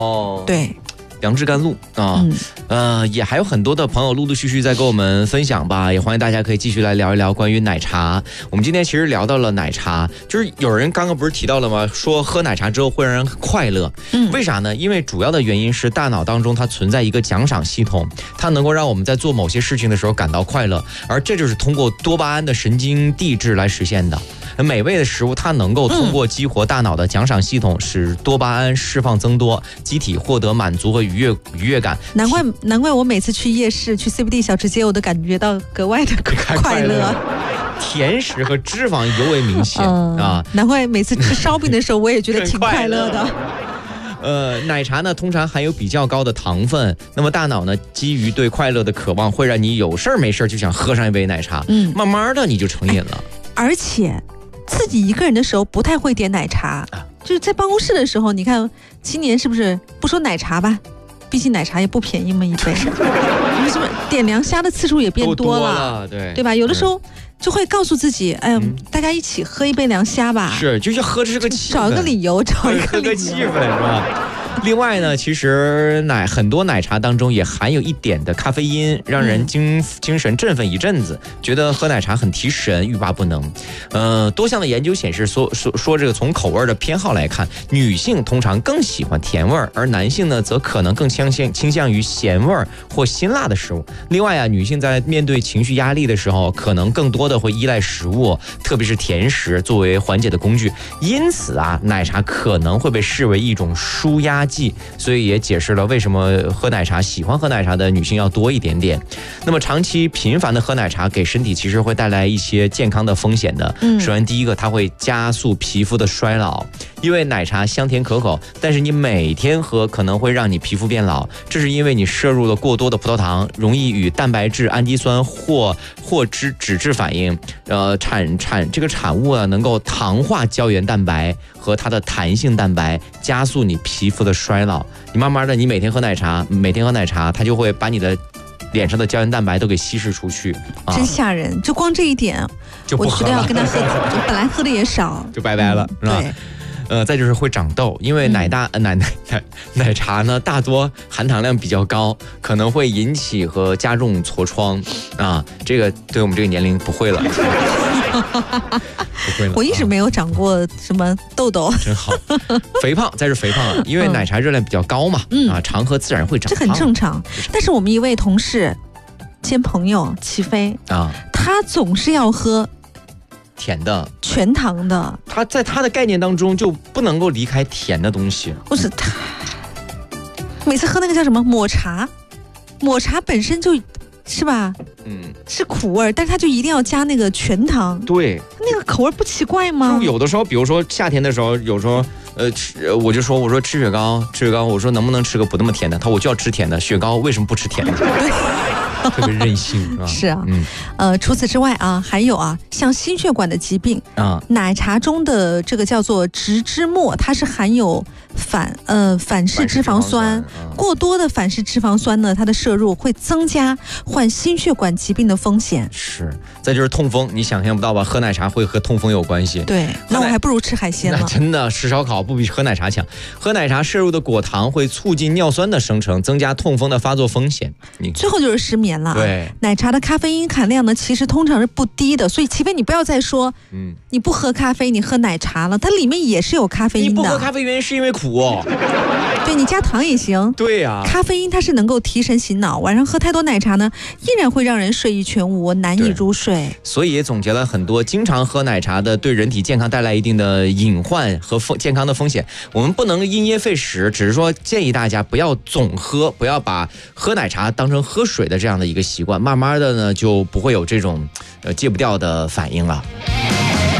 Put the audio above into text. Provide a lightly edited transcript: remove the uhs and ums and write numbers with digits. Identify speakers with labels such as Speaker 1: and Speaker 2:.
Speaker 1: 哦，
Speaker 2: 对。
Speaker 1: 杨枝甘露啊，也还有很多的朋友陆陆续续在跟我们分享吧，也欢迎大家可以继续来聊一聊关于奶茶。我们今天其实聊到了奶茶，就是有人刚刚不是提到了吗？说喝奶茶之后会让人快乐，为啥呢？因为主要的原因是大脑当中它存在一个奖赏系统，它能够让我们在做某些事情的时候感到快乐，而这就是通过多巴胺的神经递质来实现的。美味的食物它能够通过激活大脑的奖赏系统，使多巴胺释放增多，机体获得满足和愉悦感。
Speaker 2: 难怪我每次去夜市去 CBD 小吃街，我都感觉到格外的快乐。
Speaker 1: 甜食和脂肪尤为明显啊！
Speaker 2: 难怪每次吃烧饼的时候，我也觉得挺快乐的。
Speaker 1: 奶茶呢通常含有比较高的糖分，那么大脑呢基于对快乐的渴望，会让你有事儿没事儿就想喝上一杯奶茶，慢慢的你就成瘾了。
Speaker 2: 而且自己一个人的时候不太会点奶茶，就是在办公室的时候，你看今年是不是不说奶茶吧，毕竟奶茶也不便宜嘛一杯，你是不是点凉虾的次数也变多了，对吧？有的时候就会告诉自己，哎呀，大家一起喝一杯凉虾吧，
Speaker 1: 是就是喝这个气氛，
Speaker 2: 找一个理由，找一个
Speaker 1: 气氛是吧？另外呢，其实很多奶茶当中也含有一点的咖啡因，让人精神振奋一阵子，觉得喝奶茶很提神，欲罢不能。多项的研究显示说这个从口味的偏好来看，女性通常更喜欢甜味，而男性呢则可能更倾向于咸味或辛辣的食物。另外啊，女性在面对情绪压力的时候，可能更多的会依赖食物，特别是甜食作为缓解的工具。因此啊，奶茶可能会被视为一种舒压剂，所以也解释了为什么喜欢喝奶茶的女性要多一点点。那么长期频繁的喝奶茶给身体其实会带来一些健康的风险的。首先第一个，它会加速皮肤的衰老，因为奶茶香甜可口，但是你每天喝可能会让你皮肤变老，这是因为你摄入了过多的葡萄糖，容易与蛋白质、氨基酸或脂质反应，这个产物啊能够糖化胶原蛋白和它的弹性蛋白，加速你皮肤的衰老。你慢慢的，你每天喝奶茶，它就会把你的脸上的胶原蛋白都给稀释出去，
Speaker 2: 真吓人！就光这一点，我觉得要跟他喝，本来喝的也少，
Speaker 1: 就拜拜了，是吧？再就是会长痘，因为奶茶呢大多含糖量比较高，可能会引起和加重痤疮啊。这个对我们这个年龄不会了。不会了，
Speaker 2: 我一直没有长过什么痘痘，
Speaker 1: 真好。肥胖，再是肥胖，因为奶茶热量比较高嘛，常喝自然会长胖，
Speaker 2: 这很正常。但是我们一位同事兼朋友齐飞啊，他总是要喝
Speaker 1: 甜的、
Speaker 2: 全糖的，
Speaker 1: 他在他的概念当中就不能够离开甜的东西。
Speaker 2: 不是他每次喝那个叫什么抹茶本身就是吧，是苦味，但是他就一定要加那个全糖。
Speaker 1: 对，
Speaker 2: 那个口味不奇怪吗？
Speaker 1: 有的时候，比如说夏天的时候，有时候我说吃雪糕，我说能不能吃个不那么甜的？他说我就要吃甜的，雪糕为什么不吃甜的？特别任性是吧？
Speaker 2: 是啊，除此之外啊，还有啊，像心血管的疾病啊，奶茶中的这个叫做植脂末，它是含有反式脂肪酸，过多的反式脂肪酸呢，它的摄入会增加患心血管疾病的风险。
Speaker 1: 是，再就是痛风，你想象不到吧？喝奶茶会和痛风有关系。
Speaker 2: 对，那我还不如吃海鲜了。
Speaker 1: 那真的吃烧烤不比喝奶茶强。喝奶茶摄入的果糖会促进尿酸的生成，增加痛风的发作风险。
Speaker 2: 最后就是失眠了。
Speaker 1: 对，
Speaker 2: 奶茶的咖啡因含量呢，其实通常是不低的，所以齐飞你不要再说，你不喝咖啡，你喝奶茶了，它里面也是有咖啡因的。
Speaker 1: 你不喝咖啡原因是因为苦哦。
Speaker 2: 对，你加糖也行。
Speaker 1: 对呀，
Speaker 2: 咖啡因它是能够提神醒脑，晚上喝太多奶茶呢，依然会让人睡意全无，难以入睡。
Speaker 1: 所以也总结了很多经常喝奶茶的对人体健康带来一定的隐患和健康的风险。我们不能因噎废食，只是说建议大家不要总喝，不要把喝奶茶当成喝水的这样的一个习惯，慢慢的呢就不会有这种戒不掉的反应了。